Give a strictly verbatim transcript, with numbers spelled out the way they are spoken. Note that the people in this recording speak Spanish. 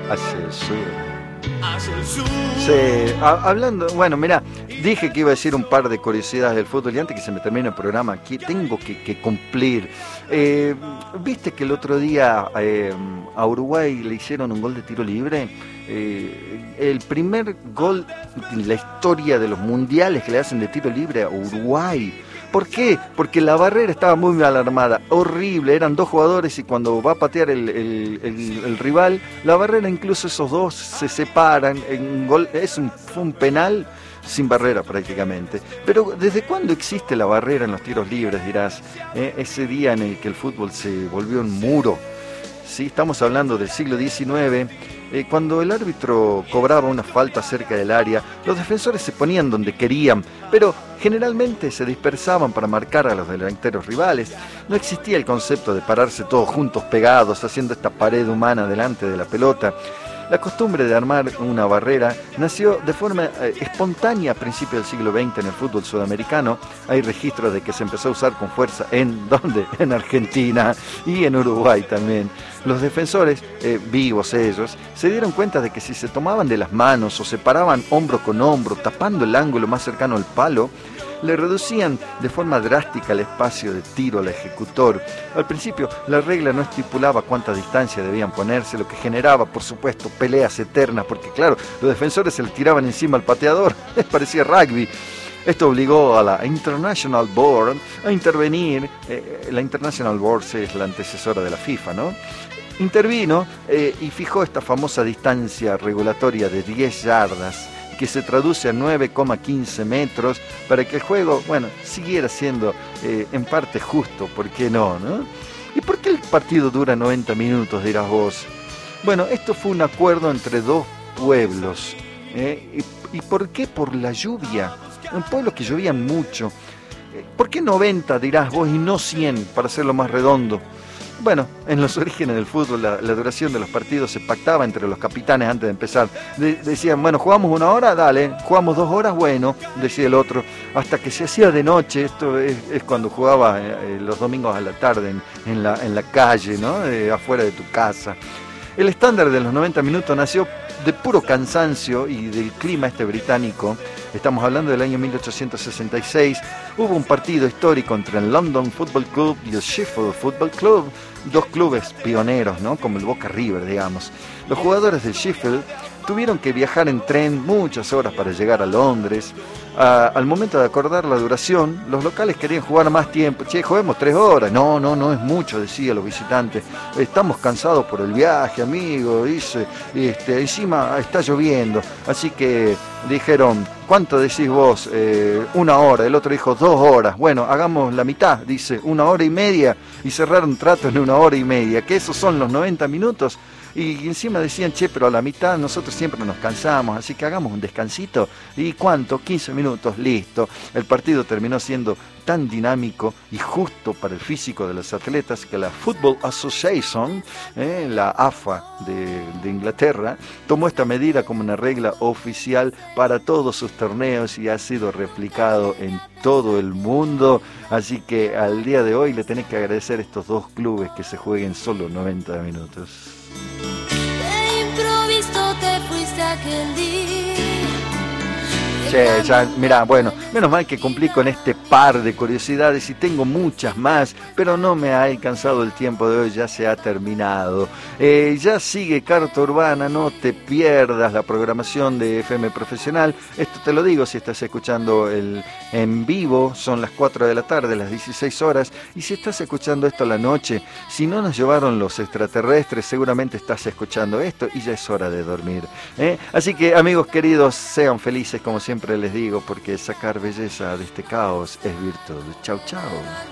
hacia el sur. Hacia el sur. Sí, a- hablando, bueno, mira, dije que iba a decir un par de curiosidades del fútbol y antes que se me termine el programa, aquí tengo que, que cumplir. Eh, ¿Viste que el otro día eh, a Uruguay le hicieron un gol de tiro libre? Eh, el primer gol en la historia de los mundiales que le hacen de tiro libre a Uruguay. ¿Por qué? Porque la barrera estaba muy mal armada, horrible, eran dos jugadores y cuando va a patear el, el, el, el rival, la barrera, incluso esos dos se separan, en un gol, es un, fue un penal sin barrera prácticamente. Pero ¿desde cuándo existe la barrera en los tiros libres, dirás? ¿Eh? Ese día en el que el fútbol se volvió un muro. Sí, estamos hablando del siglo diecinueve, eh, cuando el árbitro cobraba una falta cerca del área, los defensores se ponían donde querían, pero generalmente se dispersaban para marcar a los delanteros rivales. No existía el concepto de pararse todos juntos pegados, haciendo esta pared humana delante de la pelota. La costumbre de armar una barrera nació de forma eh, espontánea a principios del siglo veinte en el fútbol sudamericano. Hay registros de que se empezó a usar con fuerza en ¿dónde? En Argentina y en Uruguay también. Los defensores, eh, vivos ellos, se dieron cuenta de que si se tomaban de las manos o se paraban hombro con hombro, tapando el ángulo más cercano al palo, le reducían de forma drástica el espacio de tiro al ejecutor. Al principio, la regla no estipulaba cuánta distancia debían ponerse, lo que generaba, por supuesto, peleas eternas, porque claro, los defensores se le tiraban encima al pateador, les parecía rugby. Esto obligó a la International Board a intervenir. Eh, la International Board es la antecesora de la FIFA, ¿no? Intervino eh, y fijó esta famosa distancia regulatoria de diez yardas, que se traduce a nueve coma quince metros, para que el juego, bueno, siguiera siendo eh, en parte justo, ¿por qué no, no? ¿Y por qué el partido dura noventa minutos, dirás vos? Bueno, esto fue un acuerdo entre dos pueblos. ¿eh? ¿Y, ¿Y por qué? Por la lluvia. Un pueblo que llovía mucho. ¿Por qué noventa, dirás vos, y no cien, para hacerlo más redondo? Bueno, en los orígenes del fútbol la, la duración de los partidos se pactaba entre los capitanes antes de empezar. De, decían, bueno, ¿jugamos una hora? Dale. ¿Jugamos dos horas? Bueno, decía el otro. Hasta que se hacía de noche, esto es, es cuando jugaba eh, los domingos a la tarde en, en, la, en la calle, ¿no? Eh, afuera de tu casa. El estándar de los noventa minutos nació de puro cansancio y del clima este británico. Estamos hablando del año mil ochocientos sesenta y seis. Hubo un partido histórico entre el London Football Club y el Sheffield Football Club, dos clubes pioneros, ¿no? Como el Boca River, digamos. Los jugadores del Sheffield tuvieron que viajar en tren muchas horas para llegar a Londres. Ah, al momento de acordar la duración, los locales querían jugar más tiempo. Che, juguemos tres horas. No, no, no es mucho, decían los visitantes. Estamos cansados por el viaje, amigo, dice. Este, encima está lloviendo. Así que dijeron, ¿cuánto decís vos? Eh, una hora. El otro dijo, dos horas. Bueno, hagamos la mitad, dice, una hora y media. Y cerraron trato en una hora y media. Que esos son los noventa minutos. Y encima decían, che, pero a la mitad nosotros siempre nos cansamos, así que hagamos un descansito. ¿Y cuánto? quince minutos, listo. El partido terminó siendo tan dinámico y justo para el físico de los atletas que la Football Association, eh, la A F A de, de Inglaterra, tomó esta medida como una regla oficial para todos sus torneos y ha sido replicado en todo el mundo. Así que al día de hoy le tenés que agradecer a estos dos clubes que se jueguen solo noventa minutos. De improviso te fuiste aquel día. Che, ya, mirá, bueno, menos mal que cumplí con este par de curiosidades y tengo muchas más, pero no me ha alcanzado el tiempo de hoy, ya se ha terminado. Eh, ya sigue Carta Urbana, no te pierdas la programación de F M Profesional. Esto te lo digo si estás escuchando el en vivo, son las cuatro de la tarde, las dieciséis horas, y si estás escuchando esto a la noche, si no nos llevaron los extraterrestres, seguramente estás escuchando esto y ya es hora de dormir. ¿eh? Así que, amigos queridos, sean felices como siempre les digo, porque sacar belleza de este caos es virtud. Chau, chau.